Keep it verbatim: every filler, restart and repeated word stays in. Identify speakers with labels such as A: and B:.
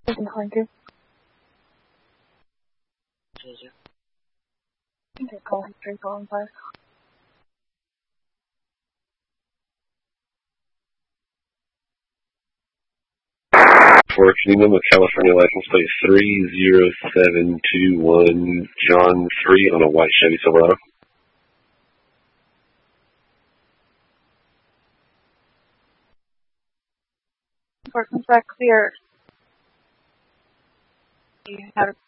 A: Thank you. Okay, call history going by.
B: For Kingdom of California license plate three zero seven two one, John three on a white Chevy Silverado.
A: Enforcement's back clear. You have